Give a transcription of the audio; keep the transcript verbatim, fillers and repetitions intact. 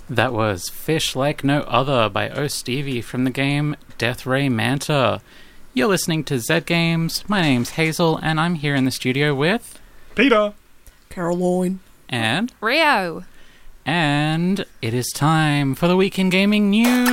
That was Fish Like No Other by O Stevie from the game Death Ray Manta. You're listening to Zed Games. My name's Hazel, and I'm here in the studio with... Peter. Caroline. And... Rio. And it is time for the Week in Gaming News.